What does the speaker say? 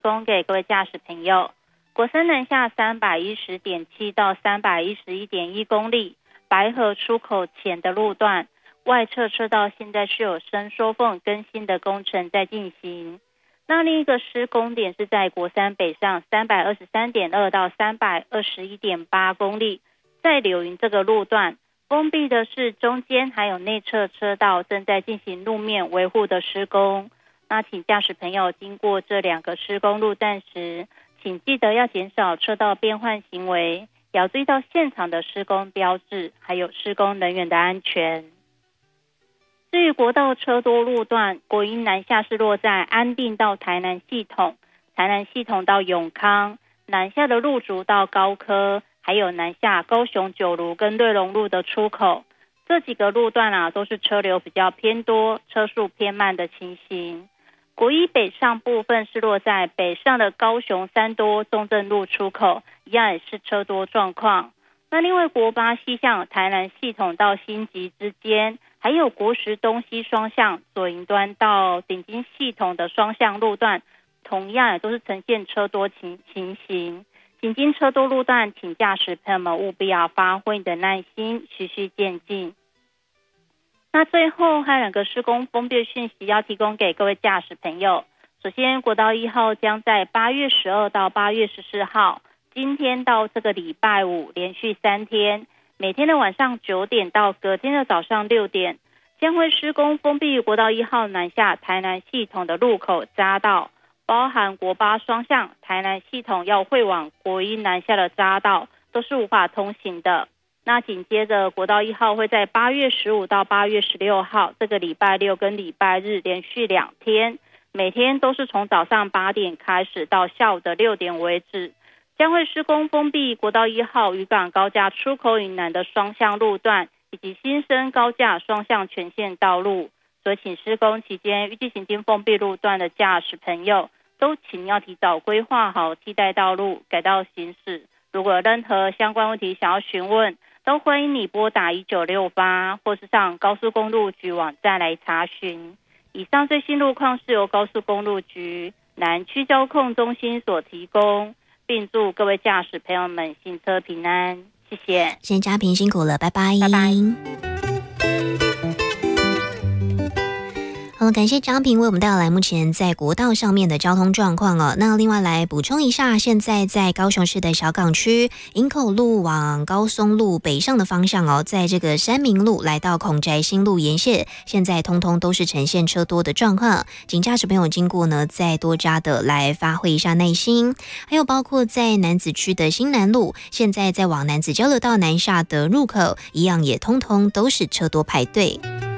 供给各位驾驶朋友。国三南下 310.7 到 311.1 公里，白河出口前的路段外侧车道现在是有伸缩缝更新的工程在进行。那另一个施工点是在国三北上 323.2 到 321.8 公里，在柳营这个路段封闭的是中间还有内侧车道，正在进行路面维护的施工。那请驾驶朋友经过这两个施工路段时，请记得要减少车道变换行为，也要注意到现场的施工标志还有施工人员的安全。至于国道车多路段，国一南下是落在安定到台南系统，台南系统到永康，南下的路竹到高科，还有南下高雄九如跟瑞隆路的出口，这几个路段都是车流比较偏多，车速偏慢的情形。国一北上部分是落在北上的高雄三多中正路出口，一样也是车多状况。那另外国八西向台南系统到新集之间，还有国十东西双向左营端到顶金系统的双向路段，同样也都是呈现车多情形。紧经车多路段，请驾驶朋友们务必要发挥你的耐心，循序渐进。那最后还有两个施工封闭讯息要提供给各位驾驶朋友。首先，国道1号将在8月12到8月14号，今天到这个礼拜五连续3天，每天的晚上9点到隔天的早上6点，将会施工封闭国道1号南下台南系统的路口匝道，包含国八双向台南系统要会往国一南下的匝道都是无法通行的。那紧接着国道1号会在8月15到8月16号这个礼拜六跟礼拜日连续2天，每天都是从早上8点开始到下午的6点为止，将会施工封闭国道1号渔港高架出口以南的双向路段以及新生高架双向全线道路。所以请施工期间预计行经封闭路段的驾驶朋友都请要提早规划好替代道路改道行驶。如果有任何相关问题想要询问，都欢迎你拨打1968或是上高速公路局网站来查询。以上最新路况是由高速公路局南区交控中心所提供，并祝各位驾驶朋友们行车平安。谢谢。 谢谢嘉平，辛苦了，拜拜。 拜拜。 好了，感谢张平为我们带来目前在国道上面的交通状况哦。那另外来补充一下，现在在高雄市的小港区营口路往高松路北上的方向哦，在这个山明路来到孔宅新路沿线，现在通通都是呈现车多的状况，请驾驶朋友经过呢，再多加的来发挥一下耐心。还有包括在楠梓区的新南路，现在在往楠梓交流道南下的入口，一样也通通都是车多排队。